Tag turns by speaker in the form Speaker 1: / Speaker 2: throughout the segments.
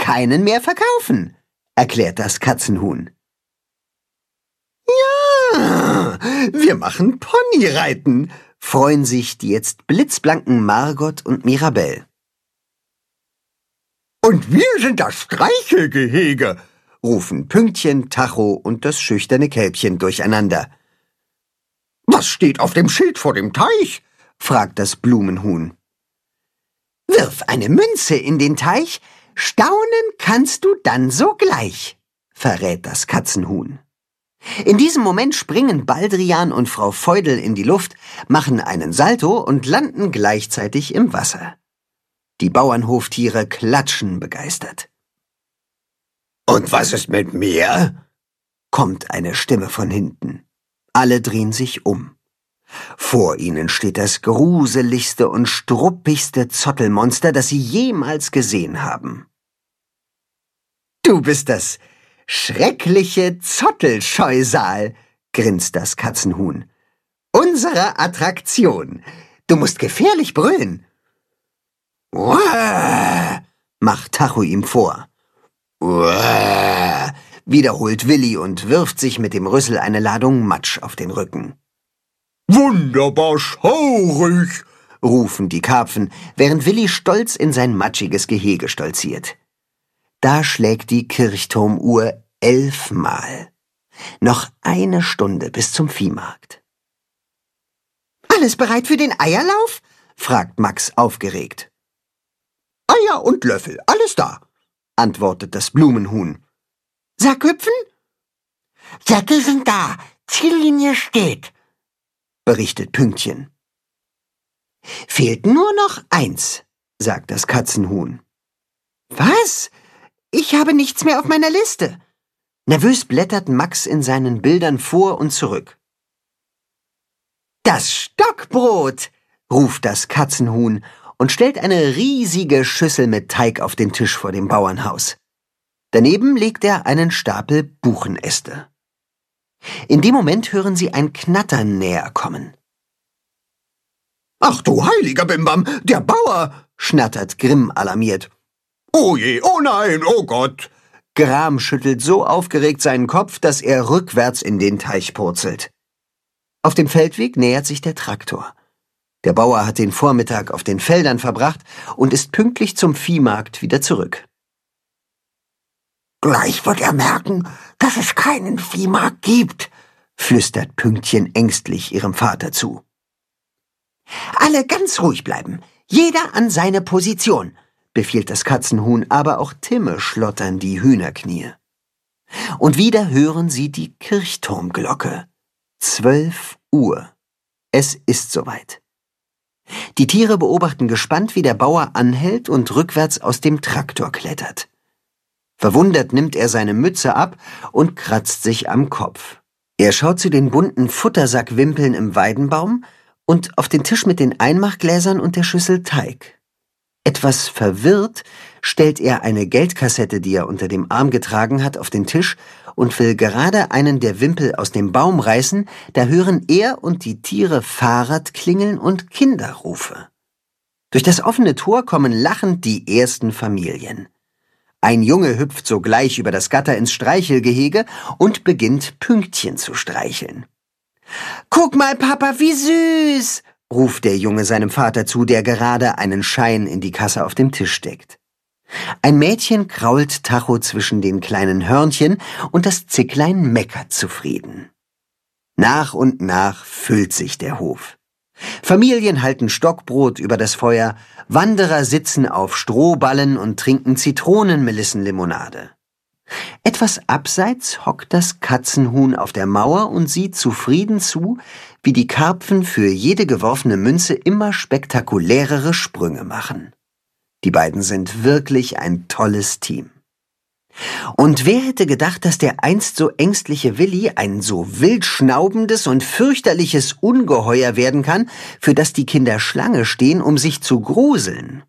Speaker 1: keinen mehr verkaufen, erklärt das Katzenhuhn. Ja, wir machen Ponyreiten, freuen sich die jetzt blitzblanken Margot und Mirabelle. Und wir sind das Streichelgehege, rufen Pünktchen, Tacho und das schüchterne Kälbchen durcheinander. Was steht auf dem Schild vor dem Teich? Fragt das Blumenhuhn. Wirf eine Münze in den Teich, staunen kannst du dann sogleich, verrät das Katzenhuhn. In diesem Moment springen Baldrian und Frau Feudel in die Luft, machen einen Salto und landen gleichzeitig im Wasser. Die Bauernhoftiere klatschen begeistert. »Und was ist mit mir?« kommt eine Stimme von hinten. Alle drehen sich um. Vor ihnen steht das gruseligste und struppigste Zottelmonster, das sie jemals gesehen haben. »Du bist das schreckliche Zottelscheusal«, grinst das Katzenhuhn. »Unsere Attraktion. Du musst gefährlich brüllen.« »Uah«, macht Tacho ihm vor. »Uah«, wiederholt Willi und wirft sich mit dem Rüssel eine Ladung Matsch auf den Rücken. »Wunderbar schaurig«, rufen die Karpfen, während Willi stolz in sein matschiges Gehege stolziert. Da schlägt die Kirchturmuhr 11 Mal. Noch eine Stunde bis zum Viehmarkt. »Alles bereit für den Eierlauf?« fragt Max aufgeregt. »Eier und Löffel, alles da«, antwortet das Blumenhuhn. »Sackhüpfen?« »Säcke sind da, Ziellinie steht«, berichtet Pünktchen. »Fehlt nur noch eins«, sagt das Katzenhuhn. »Was? Ich habe nichts mehr auf meiner Liste.« Nervös blättert Max in seinen Bildern vor und zurück. »Das Stockbrot«, ruft das Katzenhuhn und stellt eine riesige Schüssel mit Teig auf den Tisch vor dem Bauernhaus. Daneben legt er einen Stapel Buchenäste. In dem Moment hören sie ein Knattern näher kommen. »Ach du heiliger Bimbam, der Bauer«, schnattert Grimm alarmiert. »Oh je, oh nein, oh Gott!« Gram schüttelt so aufgeregt seinen Kopf, dass er rückwärts in den Teich purzelt. Auf dem Feldweg nähert sich der Traktor. Der Bauer hat den Vormittag auf den Feldern verbracht und ist pünktlich zum Viehmarkt wieder zurück. »Gleich wird er merken, dass es keinen Viehmarkt gibt«, flüstert Pünktchen ängstlich ihrem Vater zu. »Alle ganz ruhig bleiben, jeder an seine Position«, befiehlt das Katzenhuhn, aber auch Timme schlottern die Hühnerknie. Und wieder hören sie die Kirchturmglocke. 12 Uhr. Es ist soweit. Die Tiere beobachten gespannt, wie der Bauer anhält und rückwärts aus dem Traktor klettert. Verwundert nimmt er seine Mütze ab und kratzt sich am Kopf. Er schaut zu den bunten Futtersackwimpeln im Weidenbaum und auf den Tisch mit den Einmachgläsern und der Schüssel Teig. Etwas verwirrt stellt er eine Geldkassette, die er unter dem Arm getragen hat, auf den Tisch und will gerade einen der Wimpel aus dem Baum reißen, da hören er und die Tiere Fahrradklingeln und Kinderrufe. Durch das offene Tor kommen lachend die ersten Familien. Ein Junge hüpft sogleich über das Gatter ins Streichelgehege und beginnt Pünktchen zu streicheln. »Guck mal, Papa, wie süß«, ruft der Junge seinem Vater zu, der gerade einen Schein in die Kasse auf dem Tisch steckt. Ein Mädchen krault Tacho zwischen den kleinen Hörnchen und das Zicklein meckert zufrieden. Nach und nach füllt sich der Hof. Familien halten Stockbrot über das Feuer, Wanderer sitzen auf Strohballen und trinken Zitronenmelissenlimonade. Etwas abseits hockt das Katzenhuhn auf der Mauer und sieht zufrieden zu, wie die Karpfen für jede geworfene Münze immer spektakulärere Sprünge machen. Die beiden sind wirklich ein tolles Team. Und wer hätte gedacht, dass der einst so ängstliche Willi ein so wild schnaubendes und fürchterliches Ungeheuer werden kann, für das die Kinder Schlange stehen, um sich zu gruseln?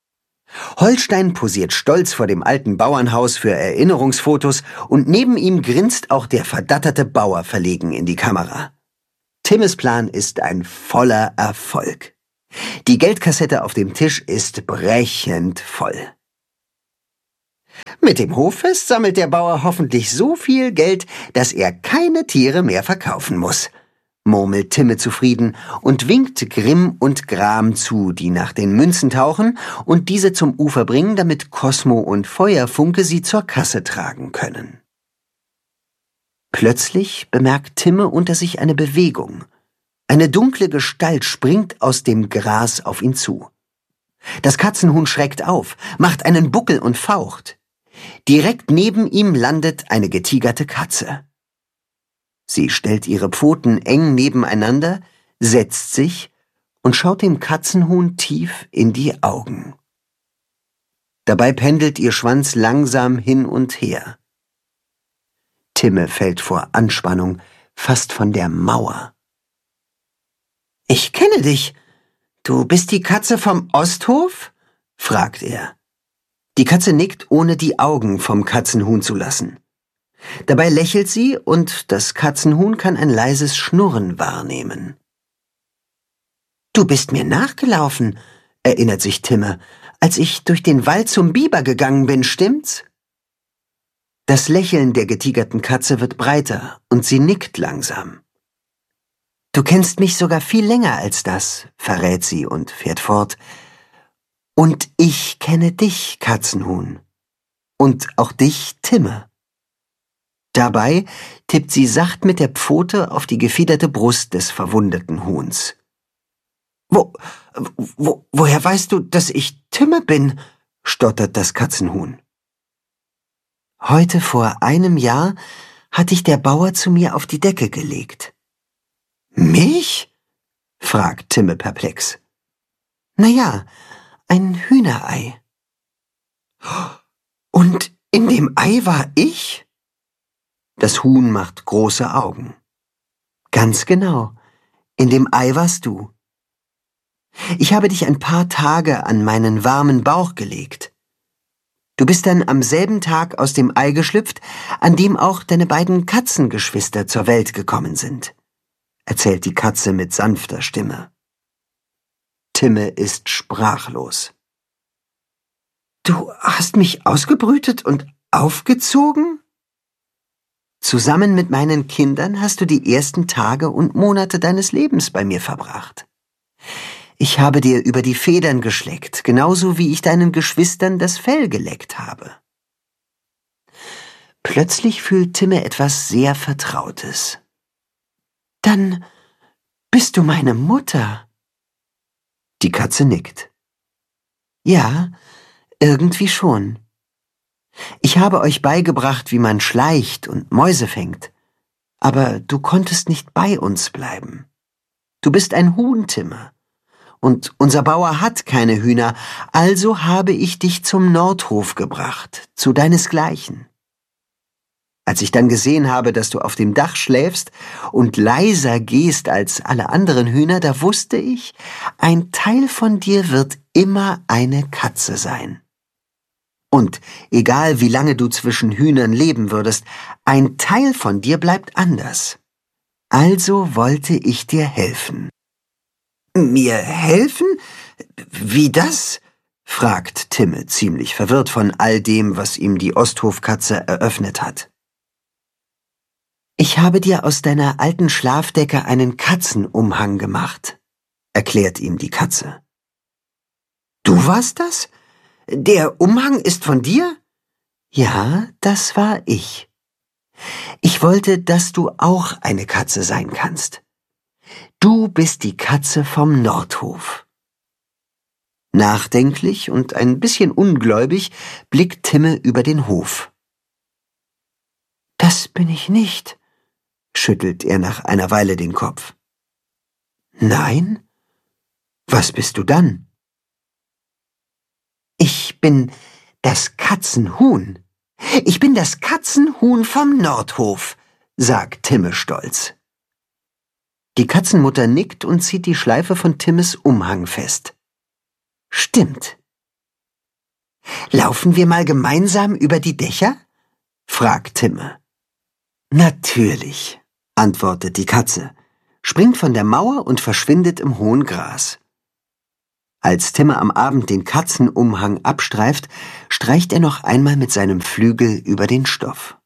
Speaker 1: Holstein posiert stolz vor dem alten Bauernhaus für Erinnerungsfotos und neben ihm grinst auch der verdatterte Bauer verlegen in die Kamera. Timmes Plan ist ein voller Erfolg. Die Geldkassette auf dem Tisch ist brechend voll. Mit dem Hoffest sammelt der Bauer hoffentlich so viel Geld, dass er keine Tiere mehr verkaufen muss, murmelt Timme zufrieden und winkt Grimm und Gram zu, die nach den Münzen tauchen und diese zum Ufer bringen, damit Kosmo und Feuerfunke sie zur Kasse tragen können. Plötzlich bemerkt Timme unter sich eine Bewegung. Eine dunkle Gestalt springt aus dem Gras auf ihn zu. Das Katzenhuhn schreckt auf, macht einen Buckel und faucht. Direkt neben ihm landet eine getigerte Katze. Sie stellt ihre Pfoten eng nebeneinander, setzt sich und schaut dem Katzenhuhn tief in die Augen. Dabei pendelt ihr Schwanz langsam hin und her. Timme fällt vor Anspannung fast von der Mauer. »Ich kenne dich. Du bist die Katze vom Osthof?« fragt er. Die Katze nickt, ohne die Augen vom Katzenhuhn zu lassen. Dabei lächelt sie und das Katzenhuhn kann ein leises Schnurren wahrnehmen. »Du bist mir nachgelaufen«, erinnert sich Timme, »als ich durch den Wald zum Biber gegangen bin, stimmt's?« Das Lächeln der getigerten Katze wird breiter und sie nickt langsam. »Du kennst mich sogar viel länger als das«, verrät sie und fährt fort. »Und ich kenne dich, Katzenhuhn. Und auch dich, Timme.« Dabei tippt sie sacht mit der Pfote auf die gefiederte Brust des verwundeten Huhns. Woher weißt du, dass ich Timme bin?« stottert das Katzenhuhn. »Heute vor einem Jahr hat dich der Bauer zu mir auf die Decke gelegt.« »Mich?« fragt Timme perplex. »Na ja, ein Hühnerei.« »Und in dem Ei war ich?« Das Huhn macht große Augen. »Ganz genau, in dem Ei warst du. Ich habe dich ein paar Tage an meinen warmen Bauch gelegt. Du bist dann am selben Tag aus dem Ei geschlüpft, an dem auch deine beiden Katzengeschwister zur Welt gekommen sind«, erzählt die Katze mit sanfter Stimme. Timme ist sprachlos. »Du hast mich ausgebrütet und aufgezogen? Zusammen mit meinen Kindern hast du die ersten Tage und Monate deines Lebens bei mir verbracht. Ich habe dir über die Federn geschleckt, genauso wie ich deinen Geschwistern das Fell geleckt habe.« Plötzlich fühlt Timme etwas sehr Vertrautes. »Dann bist du meine Mutter?« Die Katze nickt. »Ja, irgendwie schon. Ich habe euch beigebracht, wie man schleicht und Mäuse fängt. Aber du konntest nicht bei uns bleiben. Du bist ein Huhn, Timme. Und unser Bauer hat keine Hühner, also habe ich dich zum Nordhof gebracht, zu deinesgleichen. Als ich dann gesehen habe, dass du auf dem Dach schläfst und leiser gehst als alle anderen Hühner, da wusste ich, ein Teil von dir wird immer eine Katze sein. Und egal wie lange du zwischen Hühnern leben würdest, ein Teil von dir bleibt anders. Also wollte ich dir helfen.« »Mir helfen? Wie das?« fragt Timme, ziemlich verwirrt von all dem, was ihm die Osthofkatze eröffnet hat. »Ich habe dir aus deiner alten Schlafdecke einen Katzenumhang gemacht«, erklärt ihm die Katze. »Du warst das? Der Umhang ist von dir?« »Ja, das war ich. Ich wollte, dass du auch eine Katze sein kannst. Du bist die Katze vom Nordhof.« Nachdenklich und ein bisschen ungläubig blickt Timme über den Hof. »Das bin ich nicht«, schüttelt er nach einer Weile den Kopf. »Nein? Was bist du dann?« »Ich bin das Katzenhuhn. Ich bin das Katzenhuhn vom Nordhof«, sagt Timme stolz. Die Katzenmutter nickt und zieht die Schleife von Timmes Umhang fest. »Stimmt. Laufen wir mal gemeinsam über die Dächer?« fragt Timme. »Natürlich«, antwortet die Katze, springt von der Mauer und verschwindet im hohen Gras. Als Timmer am Abend den Katzenumhang abstreift, streicht er noch einmal mit seinem Flügel über den Stoff.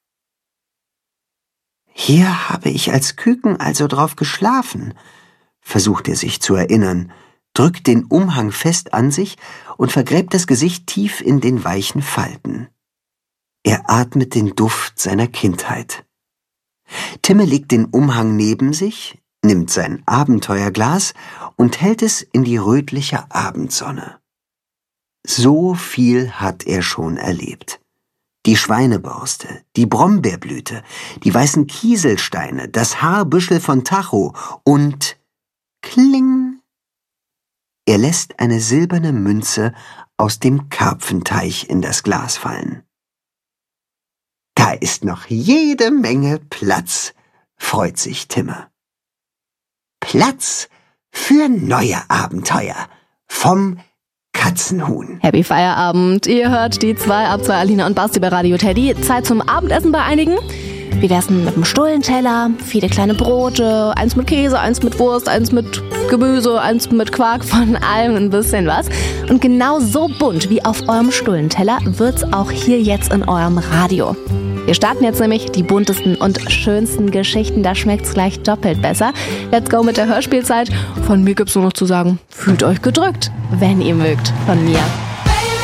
Speaker 1: »Hier habe ich als Küken also drauf geschlafen«, versucht er sich zu erinnern, drückt den Umhang fest an sich und vergräbt das Gesicht tief in den weichen Falten. Er atmet den Duft seiner Kindheit. Timme legt den Umhang neben sich, nimmt sein Abenteuerglas und hält es in die rötliche Abendsonne. So viel hat er schon erlebt. Die Schweineborste, die Brombeerblüte, die weißen Kieselsteine, das Haarbüschel von Tacho und kling! Er lässt eine silberne Münze aus dem Karpfenteich in das Glas fallen. Da ist noch jede Menge Platz, freut sich Timme. Platz für neue Abenteuer vom Katzenhuhn.
Speaker 2: Happy Feierabend. Ihr hört die 2 ab 2 Alina und Basti bei Radio Teddy. Zeit zum Abendessen bei einigen. Wie wär's denn mit einem Stullenteller? Viele kleine Brote, eins mit Käse, eins mit Wurst, eins mit Gemüse, eins mit Quark, von allem ein bisschen was. Und genau so bunt wie auf eurem Stullenteller wird's auch hier jetzt in eurem Radio. Wir starten jetzt nämlich die buntesten und schönsten Geschichten, da schmeckt's gleich doppelt besser. Let's go mit der Hörspielzeit. Von mir gibt's nur noch zu sagen, fühlt euch gedrückt, wenn ihr mögt, von mir.